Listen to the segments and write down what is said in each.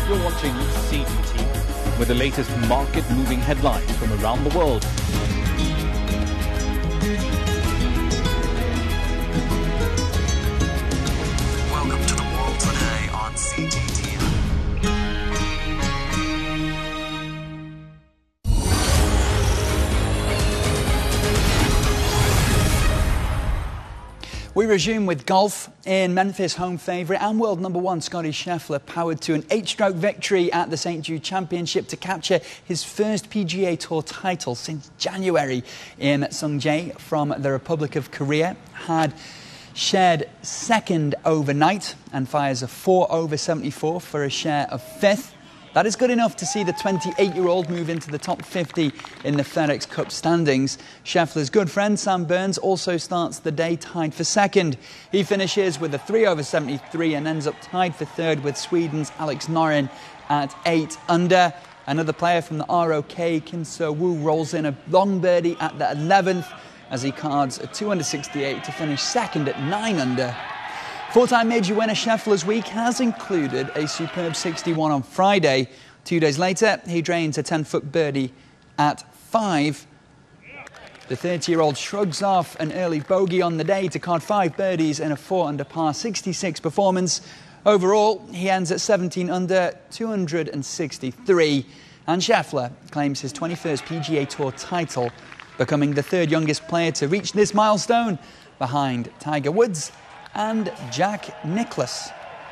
You're watching CTT with the latest market-moving headlines from around the world. Welcome to the world today on CTT. We resume with golf. In Memphis, home favourite and world number one Scottie Scheffler powered to an 8-stroke victory at the St Jude Championship to capture his first PGA Tour title since January. Im Sung-jae from the Republic of Korea had shared second overnight and fires a 4 over 74 for a share of fifth. That is good enough to see the 28-year-old move into the top 50 in the FedEx Cup standings. Scheffler's good friend Sam Burns also starts the day tied for second. He finishes with a 3 over 73 and ends up tied for third with Sweden's Alex Noren at 8 under. Another player from the ROK, Kim So-woo, rolls in a long birdie at the 11th as he cards a 2 under 68 to finish second at 9 under. Four-time major winner Scheffler's week has included a superb 61 on Friday. 2 days later, he drains a 10-foot birdie at 5. The 30-year-old shrugs off an early bogey on the day to card 5 birdies in a 4 under par 66 performance. Overall, he ends at 17 under 263. And Scheffler claims his 21st PGA Tour title, becoming the third youngest player to reach this milestone, behind Tiger Woods and Jack Nicklaus.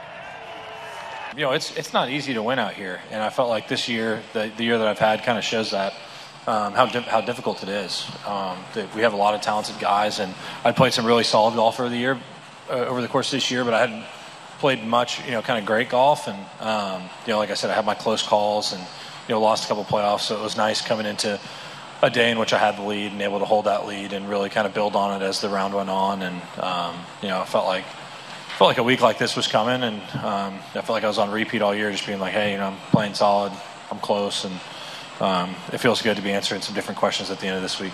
You know, it's not easy to win out here, and I felt like this year, the year that I've had, kind of shows that how difficult it is. We have a lot of talented guys, and I played some really solid golf over the course of this year, but I hadn't played much, kind of great golf, and like I said, I had my close calls, and lost a couple playoffs, so it was nice coming into a day in which I had the lead and able to hold that lead and really kind of build on it as the round went on. And, I felt like a week like this was coming, and I felt like I was on repeat all year, just being like, hey, I'm playing solid, I'm close, and it feels good to be answering some different questions at the end of this week.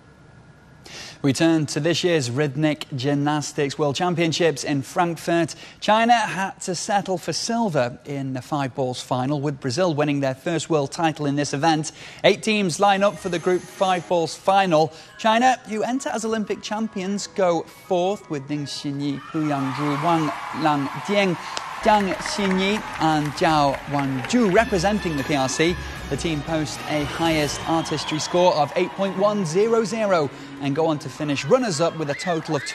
We turn to this year's Rhythmic Gymnastics World Championships in Frankfurt. China had to settle for silver in the 5-balls final, with Brazil winning their first world title in this event. 8 teams line up for the Group 5-balls final. China, who enter as Olympic champions, go fourth with Ding Xinyi, Hu Yangzhu, Wang Langdian, Jiang Xinyi and Zhao Wanzhou representing the PRC. The team post a highest artistry score of 8.100 and go on to finish runners-up with a total of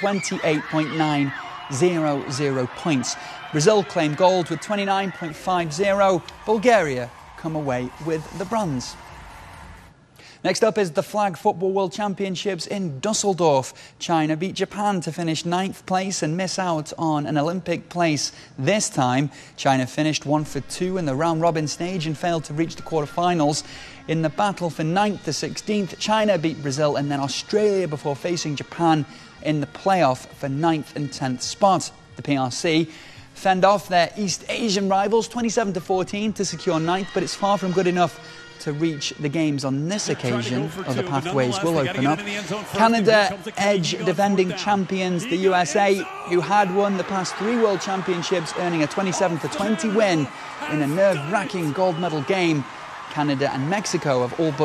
28.900 points. Brazil claim gold with 29.50. Bulgaria come away with the bronze. Next up is the Flag Football World Championships in Dusseldorf. China beat Japan to finish 9th place and miss out on an Olympic place this time. China finished 1 for 2 in the round-robin stage and failed to reach the quarterfinals. In the battle for 9th to 16th, China beat Brazil and then Australia before facing Japan in the playoff for 9th and 10th spot. The PRC fend off their East Asian rivals 27-14 to secure 9th, but it's far from good enough to reach the games on this occasion. Other pathways will open up. Canada edge defending champions, the USA, who had won the past 3 World Championships, earning a 27-20 win in a nerve-wracking gold medal game. Canada and Mexico have all but